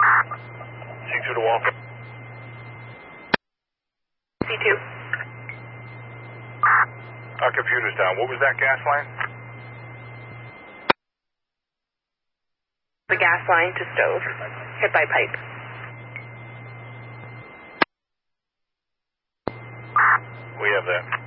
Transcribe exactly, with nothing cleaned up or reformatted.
C two to Walker. C two. Our computer's down. What was that gas line? The gas line to stove. Hit by pipe. We have that.